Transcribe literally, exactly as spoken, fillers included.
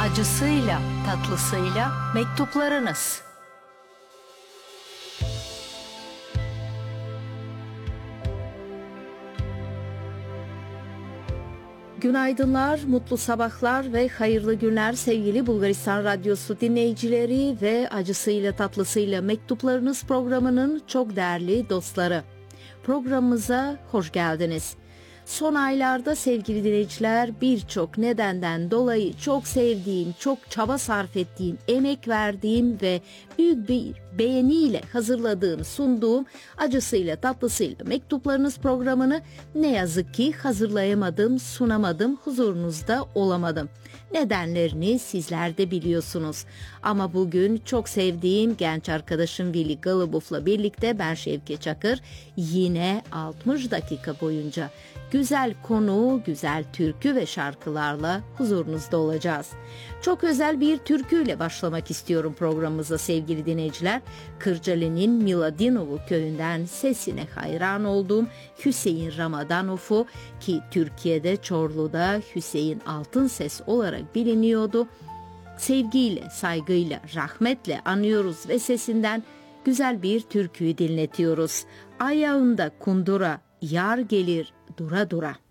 acısıyla, tatlısıyla mektuplarınız. Günaydınlar, mutlu sabahlar ve hayırlı günler sevgili Bulgaristan Radyosu dinleyicileri ve acısıyla tatlısıyla mektuplarınız programının çok değerli dostları. Programımıza hoş geldiniz. Son aylarda sevgili dinleyiciler birçok nedenden dolayı çok sevdiğim, çok çaba sarf ettiğim, emek verdiğim ve büyük bir beğeniyle hazırladığım, sunduğum acısıyla tatlısıyla mektuplarınız programını ne yazık ki hazırlayamadım, sunamadım, huzurunuzda olamadım. Nedenlerini sizler de biliyorsunuz. Ama bugün çok sevdiğim genç arkadaşım Vili Galibof'la birlikte ben Şevke Çakır yine altmış dakika boyunca güzel konu, güzel türkü ve şarkılarla huzurunuzda olacağız. Çok özel bir türküyle başlamak istiyorum programımıza sevgili dinleyiciler. Kırcaali'nin Miladinovu köyünden sesine hayran olduğum Hüseyin Ramadanov'u ki Türkiye'de Çorlu'da Hüseyin Altınses olarak biliniyordu. Sevgiyle, saygıyla, rahmetle anıyoruz ve sesinden güzel bir türküyü dinletiyoruz. Ayağında kundura, yar gelir dura dura.